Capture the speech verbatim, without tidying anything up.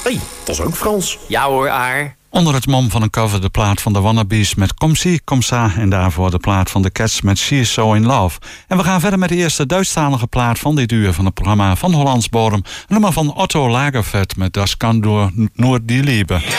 hey, dat is ook Frans. Ja hoor, Aar. Onder het mom van een cover de plaat van de Wannabes met Comme Si, Comme Ça. En daarvoor de plaat van de Cats met She's So In Love. En we gaan verder met de eerste Duitsstalige plaat van dit uur van het programma van Hollands Bodem. Een nummer van Otto Lagerfeld met Das kann nur die Liebe.